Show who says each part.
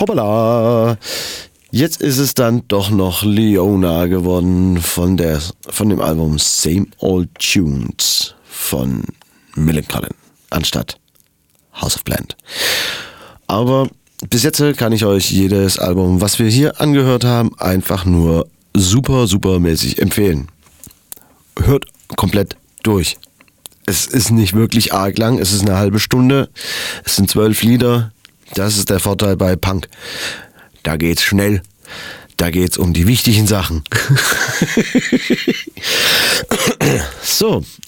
Speaker 1: Hoppala! Jetzt ist es dann doch noch Leona geworden von dem Album Same Old Tunes von Millencolin anstatt House of Bland. Aber bis jetzt kann ich euch jedes Album, was wir hier angehört haben, einfach nur super, super mäßig empfehlen. Hört komplett durch. Es ist nicht wirklich arg lang, es ist eine halbe Stunde, es sind 12 Lieder. Das ist der Vorteil bei Punk. Da geht's schnell, da geht's um die wichtigen Sachen. So,